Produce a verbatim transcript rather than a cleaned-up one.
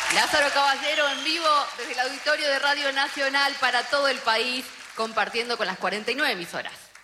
Lázaro Caballero en vivo desde el auditorio de Radio Nacional para todo el país, compartiendo con las cuarenta y nueve emisoras.